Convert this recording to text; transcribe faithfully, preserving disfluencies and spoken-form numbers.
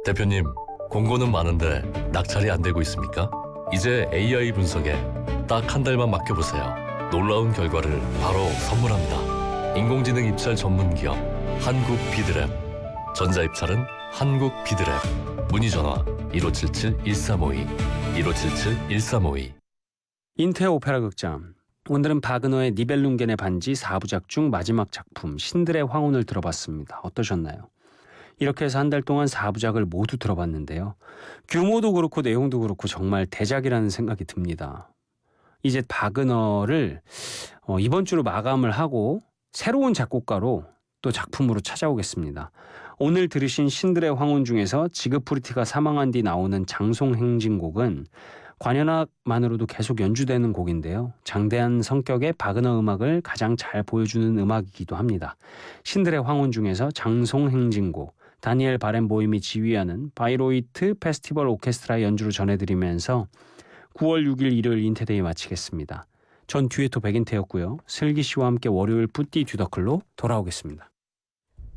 대표님, 공고는 많은데 낙찰이 안 되고 있습니까? 이제 에이아이 분석에 딱 한 달만 맡겨보세요. 놀라운 결과를 바로 선물합니다. 인공지능 입찰 전문 기업 한국 비드랩. 전자입찰은 한국 비드랩. 문의 전화 일오칠칠 일삼오이 일오칠칠 일삼오이. 인테어 오페라 극장. 오늘은 바그너의 니벨룽겐의 반지 사 부작 중 마지막 작품 신들의 황혼을 들어봤습니다. 어떠셨나요? 이렇게 해서 한 달 동안 사 부작을 모두 들어봤는데요. 규모도 그렇고 내용도 그렇고 정말 대작이라는 생각이 듭니다. 이제 바그너를 어, 이번 주로 마감을 하고 새로운 작곡가로 또 작품으로 찾아오겠습니다. 오늘 들으신 신들의 황혼 중에서 지그프리트가 사망한 뒤 나오는 장송행진곡은 관현악만으로도 계속 연주되는 곡인데요. 장대한 성격의 바그너 음악을 가장 잘 보여주는 음악이기도 합니다. 신들의 황혼 중에서 장송행진곡, 다니엘 바렌보임이 지휘하는 바이로이트 페스티벌 오케스트라 연주로 전해드리면서 구월 육일 일요일 인테데이 마치겠습니다. 전 듀에토 백인태였고요. 슬기 씨와 함께 월요일 뿌띠 듀더클로 돌아오겠습니다.